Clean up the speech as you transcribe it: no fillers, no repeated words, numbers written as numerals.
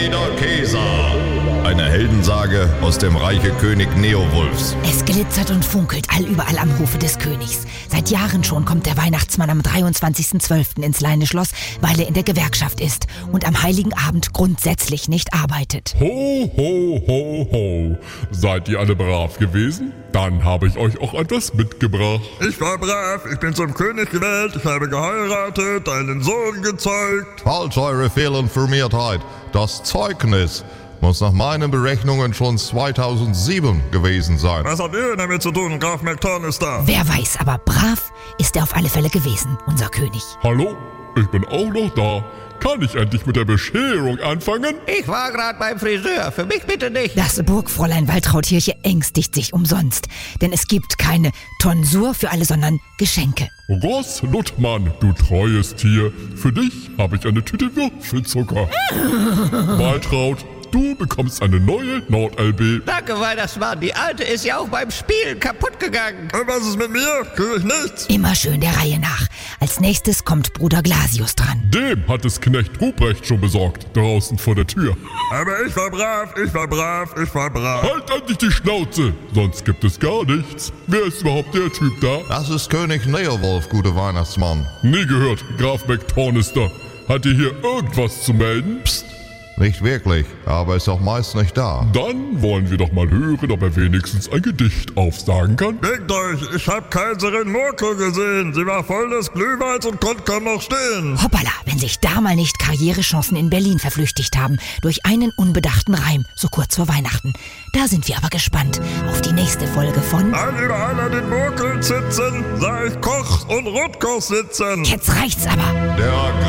Kesa. Eine Heldensage aus dem Reiche König Neowulfs. Es glitzert und funkelt allüberall am Hofe des Königs. Seit Jahren schon kommt der Weihnachtsmann am 23.12. ins Leineschloss, weil er in der Gewerkschaft ist und am Heiligen Abend grundsätzlich nicht arbeitet. Ho, ho, ho, ho. Seid ihr alle brav gewesen? Dann habe ich euch auch etwas mitgebracht. Ich war brav, ich bin zum König gewählt, ich habe geheiratet, einen Sohn gezeugt. Falsch, eure Fehlinformiertheit. Das Zeugnis muss nach meinen Berechnungen schon 2007 gewesen sein. Was habt ihr denn damit zu tun? Graf McTorn ist da. Wer weiß, aber brav ist er auf alle Fälle gewesen, unser König. Hallo, ich bin auch noch da. Kann ich endlich mit der Bescherung anfangen? Ich war gerade beim Friseur. Für mich bitte nicht. Das Burgfräulein Waltraudkirche ängstigt sich umsonst. Denn es gibt keine Tonsur für alle, sondern Geschenke. Ross Luttmann, du treues Tier. Für dich habe ich eine Tüte Würfelzucker. Waltraud, du bekommst eine neue Nord-LB. Danke, Weihnachtsmann. Die alte ist ja auch beim Spielen kaputt gegangen. Und was ist mit mir? Krieg ich nichts? Immer schön der Reihe nach. Als nächstes kommt Bruder Glasius dran. Dem hat es Knecht Ruprecht schon besorgt, draußen vor der Tür. Aber ich war brav, ich war brav, ich war brav. Halt endlich die Schnauze, sonst gibt es gar nichts. Wer ist überhaupt der Typ da? Das ist König Neowulf, guter Weihnachtsmann. Nie gehört, Graf McTorn ist da. Hat ihr hier irgendwas zu melden? Psst. Nicht wirklich, aber ist auch meist nicht da. Dann wollen wir doch mal hören, ob er wenigstens ein Gedicht aufsagen kann. Denkt euch, ich hab Kaiserin Murkel gesehen. Sie war voll des Glühweins und konnte kaum noch stehen. Hoppala, wenn sich da mal nicht Karrierechancen in Berlin verflüchtigt haben durch einen unbedachten Reim, so kurz vor Weihnachten. Da sind wir aber gespannt auf die nächste Folge von Überall an den Murkeln sitzen, sah ich Koch und Rotkoch sitzen. Jetzt reicht's aber. Der